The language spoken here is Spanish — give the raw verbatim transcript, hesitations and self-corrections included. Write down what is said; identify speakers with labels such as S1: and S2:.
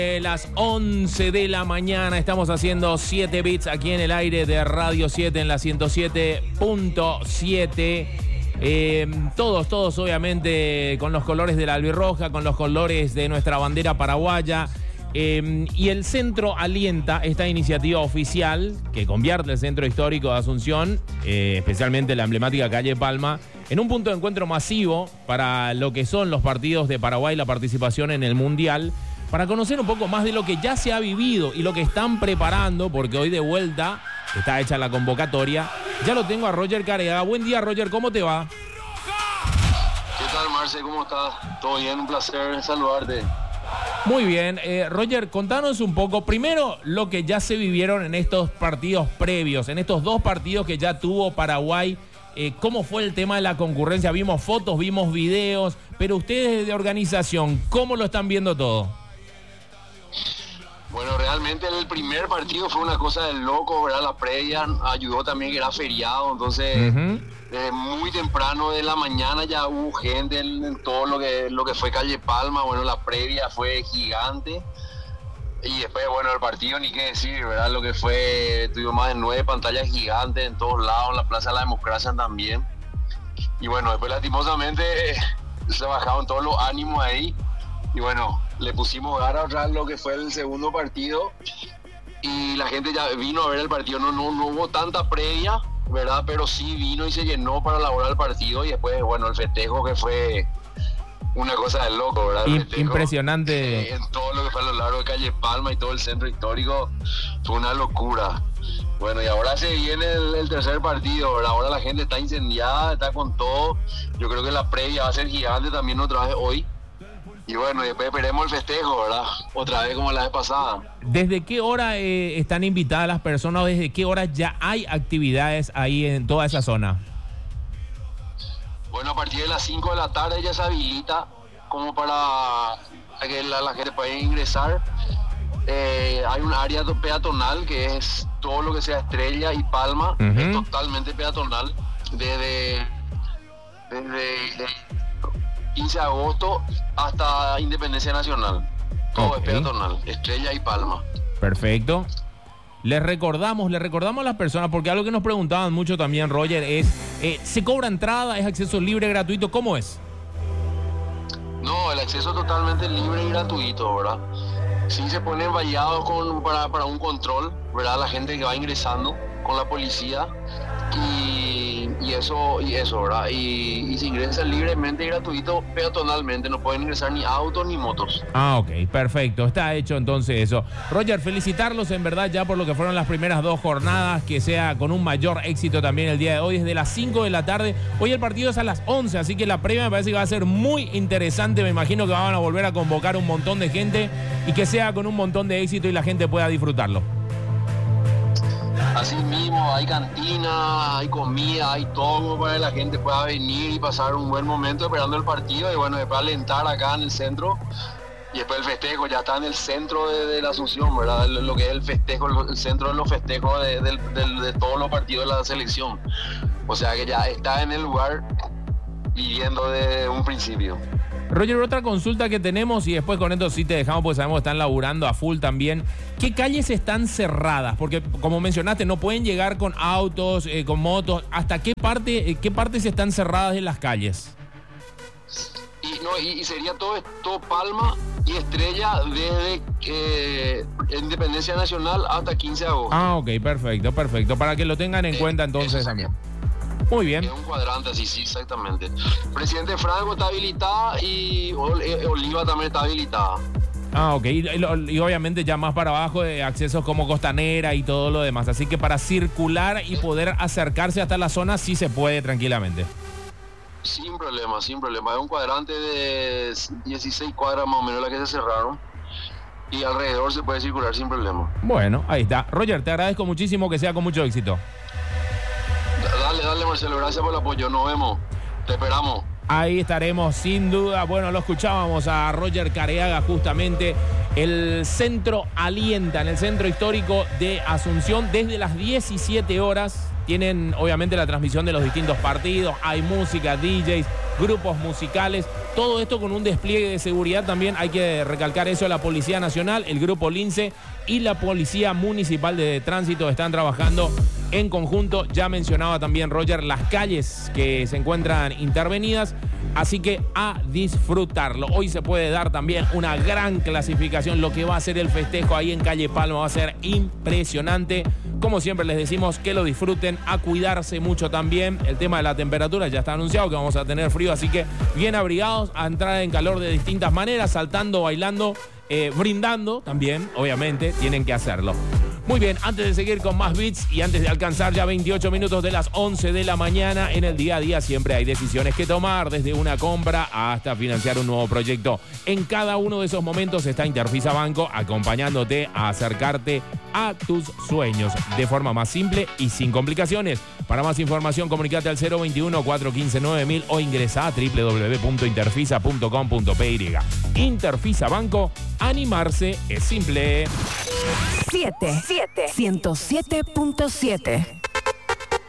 S1: Las once de la mañana estamos haciendo siete bits aquí en el aire de Radio siete en la ciento siete punto siete. Eh, todos, todos obviamente con los colores de la albirroja, con los colores de nuestra bandera paraguaya. Eh, y el centro alienta esta iniciativa oficial que convierte el centro histórico de Asunción, eh, especialmente la emblemática calle Palma, en un punto de encuentro masivo para lo que son los partidos de Paraguay, la participación en el Mundial, para conocer un poco más de lo que ya se ha vivido y lo que están preparando, porque hoy de vuelta está hecha la convocatoria. Ya lo tengo a Roger Careaga. Buen día, Roger, ¿cómo te va?
S2: ¿Qué tal, Marce? ¿Cómo estás? Todo bien, un placer saludarte.
S1: Muy bien, eh, Roger, contanos un poco, primero, lo que ya se vivieron en estos partidos previos, en estos dos partidos que ya tuvo Paraguay. Eh, ¿Cómo fue el tema de la concurrencia? Vimos fotos, vimos videos, pero ustedes de organización, ¿cómo lo están viendo todo?
S2: Bueno, realmente el primer partido fue una cosa de loco, ¿verdad? La previa ayudó también que era feriado, entonces uh-huh. desde muy temprano de la mañana ya hubo gente en, en todo lo que, lo que fue calle Palma. Bueno, la previa fue gigante y después, bueno, el partido ni qué decir, ¿verdad? Lo que fue, tuvimos más de nueve pantallas gigantes en todos lados, en la Plaza de la Democracia también. Y bueno, después lastimosamente se bajaron todos los ánimos ahí. Y bueno, le pusimos garra atrás lo que fue el segundo partido y la gente ya vino a ver el partido. No, no, no hubo tanta previa, ¿verdad? Pero sí vino y se llenó para elaborar el partido y después, bueno, el festejo que fue una cosa de loco, ¿verdad? El festejo,
S1: impresionante.
S2: Eh, en todo lo que fue a lo largo de calle Palma y todo el centro histórico fue una locura. Bueno, y ahora se viene el, el tercer partido, ¿verdad? Ahora la gente está incendiada, está con todo. Yo creo que la previa va a ser gigante también otra vez hoy. Y bueno, después esperemos el festejo, ¿verdad? Otra vez como la vez pasada.
S1: ¿Desde qué hora eh, están invitadas las personas o desde qué hora ya hay actividades ahí en toda esa zona?
S2: Bueno, a partir de las cinco de la tarde ya se habilita como para que la, la gente pueda ingresar. Eh, hay un área peatonal que es todo lo que sea Estrella y Palma, uh-huh. es totalmente peatonal. Desde... desde quince de agosto hasta Independencia Nacional. Todo okay. Es peatonal, Estrella y Palma.
S1: Perfecto. Les recordamos, les recordamos a las personas, porque algo que nos preguntaban mucho también, Roger, es, eh, ¿se cobra entrada? ¿Es acceso libre, gratuito? ¿Cómo es?
S2: No, el acceso es totalmente libre y gratuito, ¿verdad? Sí se ponen vallados con, para, para un control, ¿verdad? La gente que va ingresando con la policía y, y eso, y eso, ¿verdad? Y, y se ingresa libremente y gratuito peatonalmente, no pueden ingresar ni autos ni motos.
S1: Ah, ok, perfecto, está hecho entonces eso. Roger, felicitarlos en verdad ya por lo que fueron las primeras dos jornadas, que sea con un mayor éxito también el día de hoy, desde las cinco de la tarde. Hoy el partido es a las once, así que la previa me parece que va a ser muy interesante. Me imagino que van a volver a convocar un montón de gente y que sea con un montón de éxito y la gente pueda disfrutarlo.
S2: Así mismo, hay cantina, hay comida, hay todo para que la gente pueda venir y pasar un buen momento esperando el partido y bueno, después alentar acá en el centro y después el festejo, ya está en el centro de, de la Asunción, ¿verdad? Lo, lo que es el festejo, el centro de los festejos de, de, de, de todos los partidos de la selección. O sea que ya está en el lugar viviendo desde un principio.
S1: Roger, otra consulta que tenemos y después con esto sí te dejamos porque sabemos que están laburando a full también. ¿Qué calles están cerradas? Porque como mencionaste, no pueden llegar con autos, eh, con motos. ¿Hasta qué parte, eh, qué partes están cerradas en las calles?
S2: Y, no, y, y sería todo, todo Palma y Estrella desde eh, Independencia Nacional hasta quince de agosto.
S1: Ah, ok, perfecto, perfecto. Para que lo tengan en eh, cuenta entonces también. Muy bien.
S2: Es un cuadrante, sí, sí, exactamente. Presidente Franco está habilitada y Oliva también está habilitada.
S1: Ah, ok. Y, y, y obviamente ya más para abajo de accesos como Costanera y todo lo demás. Así que para circular y poder acercarse hasta la zona sí se puede tranquilamente.
S2: Sin problema, sin problema. Es un cuadrante de dieciséis cuadras más o menos las que se cerraron. Y alrededor se puede circular sin problema.
S1: Bueno, ahí está. Roger, te agradezco muchísimo, que sea con mucho éxito.
S2: Dale, dale, Marcelo, gracias por el apoyo, nos vemos, te esperamos.
S1: Ahí estaremos sin duda. Bueno, lo escuchábamos a Roger Careaga justamente. El centro alienta en el centro histórico de Asunción desde las diecisiete horas. tienen obviamente la transmisión de los distintos partidos, hay música, D Js, grupos musicales, todo esto con un despliegue de seguridad también, hay que recalcar eso, la Policía Nacional, el Grupo Lince y la Policía Municipal de Tránsito están trabajando en conjunto. Ya mencionaba también Roger las calles que se encuentran intervenidas, así que a disfrutarlo. Hoy se puede dar también una gran clasificación, lo que va a ser el festejo ahí en Calle Palma va a ser impresionante. Como siempre les decimos que lo disfruten, a cuidarse mucho también. El tema de la temperatura ya está anunciado que vamos a tener frío, así que bien abrigados, a entrar en calor de distintas maneras, saltando, bailando, eh, brindando también, obviamente, tienen que hacerlo. Muy bien, antes de seguir con más beats y antes de alcanzar ya veintiocho minutos de las once de la mañana, en el día a día siempre hay decisiones que tomar, desde una compra hasta financiar un nuevo proyecto. En cada uno de esos momentos está Interfisa Banco acompañándote a acercarte a tus sueños de forma más simple y sin complicaciones. Para más información, comunicate al cero veintiuno, cuatrocientos quince, nueve mil o ingresa a doble u doble u doble u punto interfisa punto com punto p y. Interfisa Banco, animarse es simple.
S3: siete, siete, ciento siete punto siete.